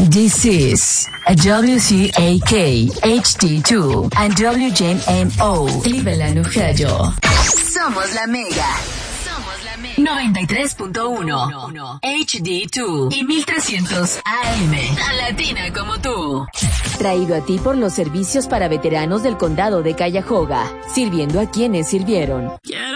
This is a WCAK HD2 and WJMO Cleveland, Ohio. Somos la Mega. 93.1 HD2 y 1300 AM. Tan latina como tú. Traído a ti por los servicios para veteranos del condado de Cuyahoga, sirviendo a quienes sirvieron. Quiero